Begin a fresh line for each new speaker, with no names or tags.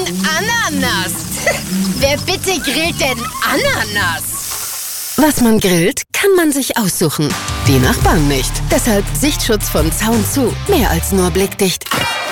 Ananas. Wer bitte grillt denn Ananas?
Was man grillt, kann man sich aussuchen. Die Nachbarn nicht. Deshalb Sichtschutz von Zaun zu. Mehr als nur blickdicht.